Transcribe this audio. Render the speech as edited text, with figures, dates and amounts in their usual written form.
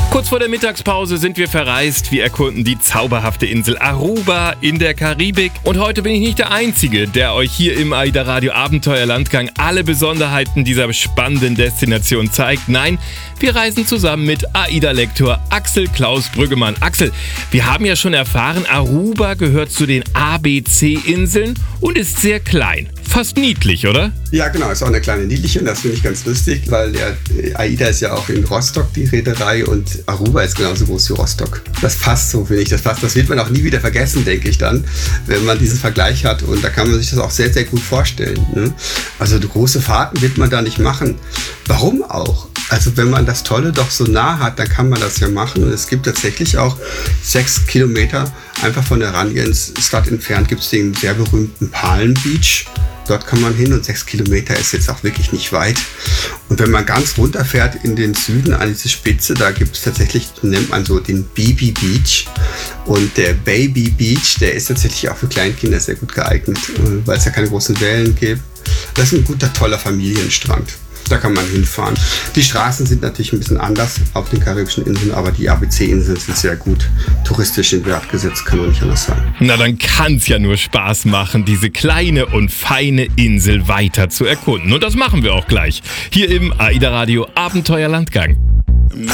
Kurz vor der Mittagspause sind wir verreist. Wir erkunden die zauberhafte Insel Aruba in der Karibik. Und heute bin ich nicht der Einzige, der euch hier im AIDA Radio Abenteuerlandgang alle Besonderheiten dieser spannenden Destination zeigt. Nein, wir reisen zusammen mit AIDA-Lektor Axel Klaus Brüggemann. Axel, wir haben ja schon erfahren, Aruba gehört zu den ABC-Inseln und ist sehr klein. Fast niedlich, oder? Ja, genau, ist auch eine kleine niedliche und das finde ich ganz lustig, weil der AIDA ist ja auch in Rostock, die Reederei, und Aruba ist genauso groß wie Rostock. Das passt so, finde ich. Das wird man auch nie wieder vergessen, denke ich dann, wenn man diesen Vergleich hat, und da kann man sich das auch sehr, sehr gut vorstellen. Ne? Also große Fahrten wird man da nicht machen. Warum auch? Also wenn man das Tolle doch so nah hat, dann kann man das ja machen. Und es gibt tatsächlich auch 6 Kilometer einfach von der Herangehensstadt entfernt gibt es den sehr berühmten Palm Beach. Dort kann man hin und 6 Kilometer ist jetzt auch wirklich nicht weit. Und wenn man ganz runterfährt in den Süden an diese Spitze, da gibt es tatsächlich, nennt man so den Baby Beach. Und der Baby Beach, der ist tatsächlich auch für Kleinkinder sehr gut geeignet, weil es ja keine großen Wellen gibt. Das ist ein guter, toller Familienstrand. Da kann man hinfahren. Die Straßen sind natürlich ein bisschen anders auf den karibischen Inseln, aber die ABC-Inseln sind sehr gut touristisch in Wert gesetzt, kann man nicht anders sagen. Na, dann kann's ja nur Spaß machen, diese kleine und feine Insel weiter zu erkunden. Und das machen wir auch gleich, hier im AIDA Radio Abenteuerlandgang.